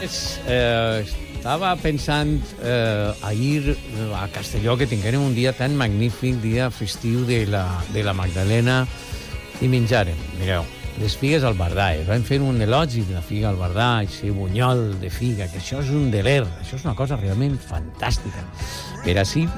Estava pensant ahir a Castelló que tinguérem un dia tan magnífic, dia festiu de la Magdalena, i menjàrem, mireu, les figues al Bardà. Vam fer un elogi de la figa al Bardà, aquest bunyol de figa, que això és un deler, això és una cosa realment fantàstica. Per així